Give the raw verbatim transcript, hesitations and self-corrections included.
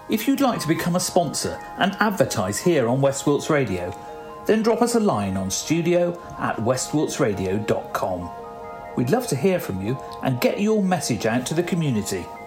If you'd like to become a sponsor and advertise here on West Wilts Radio, then drop us a line on studio at westwiltsradio dot com. We'd love to hear from you and get your message out to the community.